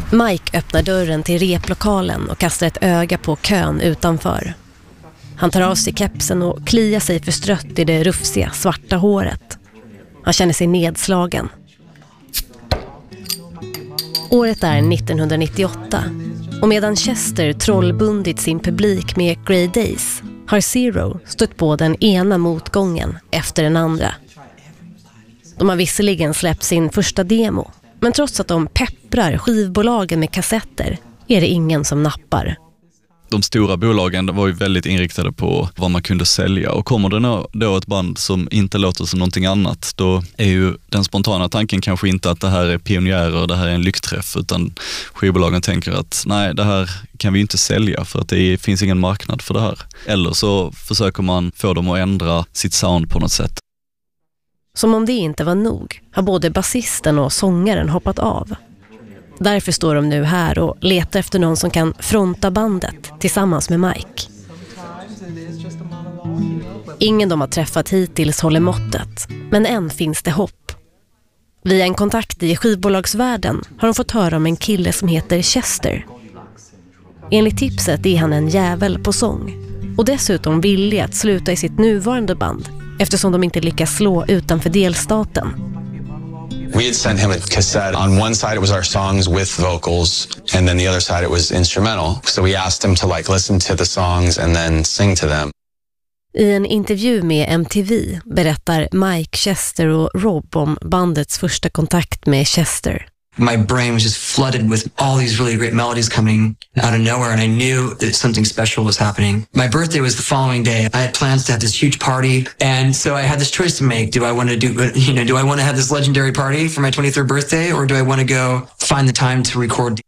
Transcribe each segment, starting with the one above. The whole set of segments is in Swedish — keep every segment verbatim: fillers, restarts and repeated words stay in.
Mike öppnar dörren till replokalen och kastar ett öga på kön utanför. Han tar av sig kepsen och kliar sig förstrött i det rufsiga svarta håret. Han känner sig nedslagen. Året är nittonhundranittioåtta och medan Chester trollbundit sin publik med Grey Days har Zero stött på den ena motgången efter den andra. De har visserligen släppt sin första demo, men trots att de pepprar skivbolagen med kassetter är det ingen som nappar. De stora bolagen var ju väldigt inriktade på vad man kunde sälja, och kommer det då ett band som inte låter som någonting annat, då är ju den spontana tanken kanske inte att det här är pionjärer, det här är en lyckträff, utan skivbolagen tänker att nej, det här kan vi inte sälja för att det finns ingen marknad för det här. Eller så försöker man få dem att ändra sitt sound på något sätt. Som om det inte var nog har både basisten och sångaren hoppat av. Därför står de nu här och letar efter någon som kan fronta bandet tillsammans med Mike. Ingen de har träffat hittills håller måttet, men än finns det hopp. Via en kontakt i skivbolagsvärlden har de fått höra om en kille som heter Chester. Enligt tipset är han en jävel på sång och dessutom villig att sluta i sitt nuvarande band eftersom de inte lyckas slå utanför delstaten. We had sent him a cassette. On one side it was our songs with vocals, and then the other side it was instrumental. So we asked him to like listen to the songs and then sing to them. I en intervju med M T V berättar Mike, Chester och Rob om bandets första kontakt med Chester. My brain was just flooded with all these really great melodies coming out of nowhere, and I knew that something special was happening. My birthday was the following day. I had plans to have this huge party, and so I had this choice to make. Do I want to do, you know, do I want to have this legendary party for my twenty-third birthday, or do I want to go find the time to record?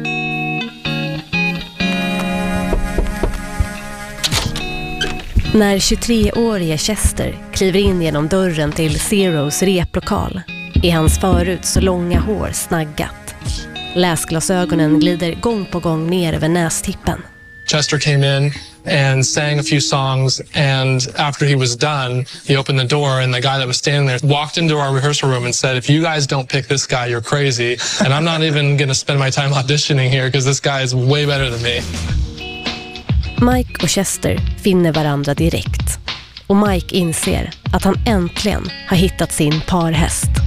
När tjugotreårige Chester kliver in genom dörren till Zeros replokal är hans förut så långa hår snaggat. Läsglasögonen glider gång på gång ner över nästippen. Chester came in and sang a few songs, and after he was done, he opened the door, and the guy that was standing there walked into our rehearsal room and said, "If you guys don't pick this guy, you're crazy, and I'm not even going to spend my time auditioning here because this guy is way better than me." Mike och Chester finner varandra direkt, och Mike inser att han äntligen har hittat sin parhäst.